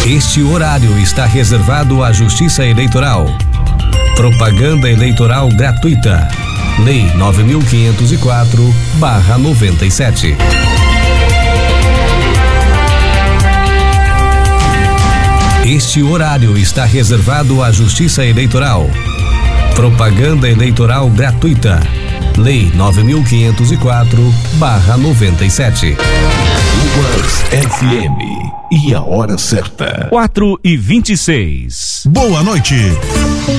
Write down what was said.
Este horário está reservado à Justiça Eleitoral. Propaganda eleitoral gratuita. Lei 9.504/97. Este horário está reservado à Justiça Eleitoral. Propaganda eleitoral gratuita. Lei 9.504/97. Ruas FM. E a hora certa. 4:26. Boa noite.